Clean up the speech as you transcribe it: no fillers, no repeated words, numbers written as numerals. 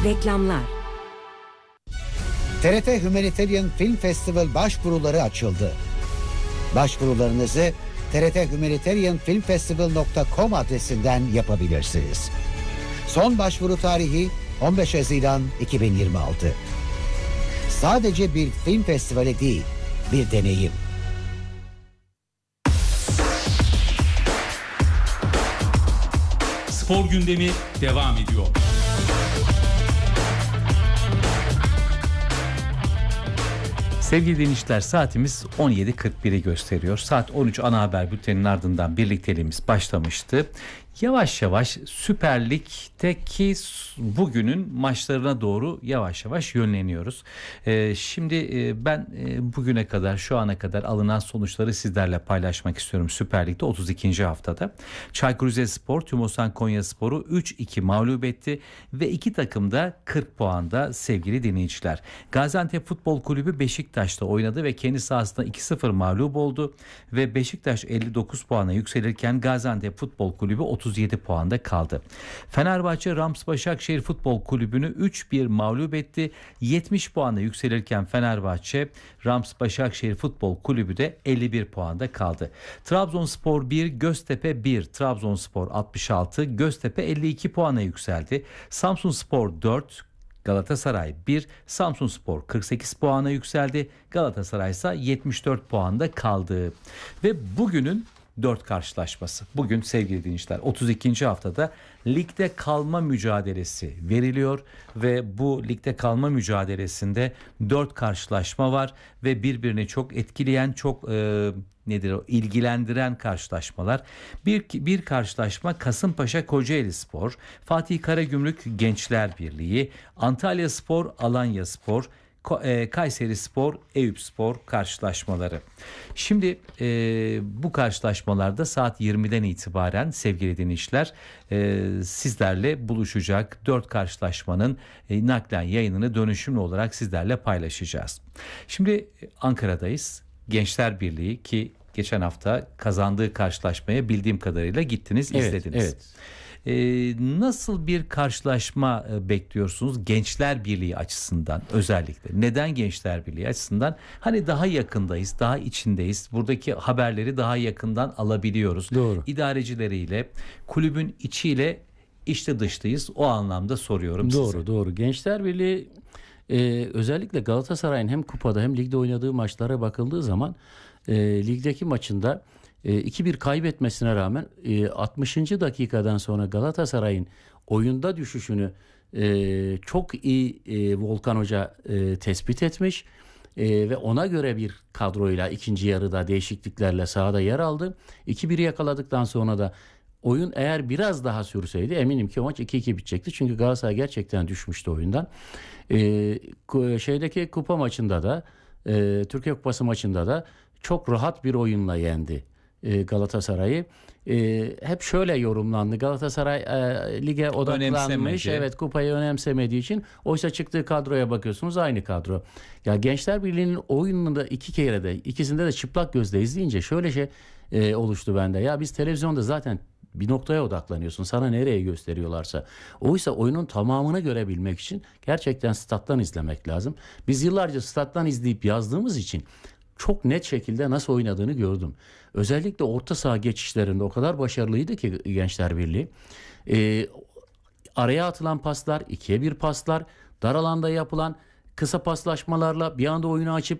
Reklamlar. TRT Humanitarian Film Festival başvuruları açıldı. Başvurularınızı trthumanitarianfilmfestival.com adresinden yapabilirsiniz. Son başvuru tarihi 15 Haziran 2026. Sadece bir film festivali değil, bir deneyim. Spor gündemi devam ediyor. Sevgili dinleyiciler, saatimiz 17.41'i gösteriyor. Saat 13 ana haber bülteninin ardından birlikteliğimiz başlamıştı. Yavaş yavaş Süper Lig'deki bugünün maçlarına doğru yavaş yavaş yönleniyoruz. Şimdi ben bugüne kadar, şu ana kadar alınan sonuçları sizlerle paylaşmak istiyorum. Süper Lig'de 32. haftada Çaykur Rizespor Tümosan Konyaspor'u 3-2 mağlup etti ve iki takım da 40 puanda sevgili dinleyiciler. Gaziantep Futbol Kulübü Beşiktaş'ta oynadı ve kendi sahasında 2-0 mağlup oldu ve Beşiktaş 59 puana yükselirken Gaziantep Futbol Kulübü 37 puanda kaldı. Fenerbahçe Rams Başakşehir Futbol Kulübü'nü 3-1 mağlup etti. 70 puana yükselirken Fenerbahçe Rams Başakşehir Futbol Kulübü de 51 puanda kaldı. Trabzonspor 1, Göztepe 1. Trabzonspor 66, Göztepe 52 puana yükseldi. Samsunspor 4, Galatasaray 1, Samsunspor 48 puana yükseldi. Galatasaray ise 74 puanda kaldı. Ve bugünün 4 karşılaşması. Bugün sevgili dinleyiciler 32. haftada ligde kalma mücadelesi veriliyor ve bu ligde kalma mücadelesinde 4 karşılaşma var ve birbirini çok etkileyen, çok ilgilendiren karşılaşmalar. Bir karşılaşma Kasımpaşa Kocaelispor, Fatih Karagümrük Gençler Birliği, Antalyaspor Alanyaspor, Kayserispor Eyüpspor karşılaşmaları. Şimdi bu karşılaşmalarda saat 20'den itibaren sevgili dinleyiciler sizlerle buluşacak 4 karşılaşmanın naklen yayınını dönüşümlü olarak sizlerle paylaşacağız. Şimdi Ankara'dayız. Gençler Birliği ki geçen hafta kazandığı karşılaşmaya bildiğim kadarıyla gittiniz, izlediniz. Evet. Nasıl bir karşılaşma bekliyorsunuz Gençler Birliği açısından özellikle? Neden Gençler Birliği açısından? Hani daha yakındayız, daha içindeyiz. Buradaki haberleri daha yakından alabiliyoruz. Doğru. İdarecileriyle, kulübün içiyle içte dıştayız. O anlamda soruyorum size. Doğru. Gençler Birliği özellikle Galatasaray'ın hem kupada hem ligde oynadığı maçlara bakıldığı zaman ligdeki maçında 2-1 kaybetmesine rağmen 60. dakikadan sonra Galatasaray'ın oyunda düşüşünü çok iyi Volkan Hoca tespit etmiş ve ona göre bir kadroyla ikinci yarıda değişikliklerle sahada yer aldı. 2-1'i yakaladıktan sonra da oyun eğer biraz daha sürseydi eminim ki o maç 2-2 bitecekti. Çünkü Galatasaray gerçekten düşmüştü oyundan. Kupa maçında da Türkiye Kupası maçında da çok rahat bir oyunla yendi Galatasaray'ı. Hep şöyle yorumlandı. Galatasaray lige odaklanmış. Evet, kupayı önemsemediği için. Oysa çıktığı kadroya bakıyorsunuz, aynı kadro. Ya Gençler Birliği'nin oyununu da ikisinde de çıplak gözle izleyince şöyle oluştu bende. Ya biz televizyonda zaten bir noktaya odaklanıyorsun. Sana nereye gösteriyorlarsa. Oysa oyunun tamamını görebilmek için gerçekten stat'tan izlemek lazım. Biz yıllarca stat'tan izleyip yazdığımız için çok net şekilde nasıl oynadığını gördüm. Özellikle orta saha geçişlerinde o kadar başarılıydı ki Gençler Birliği. Araya atılan paslar, 2'ye 1 paslar, dar alanda yapılan kısa paslaşmalarla bir anda oyunu açıp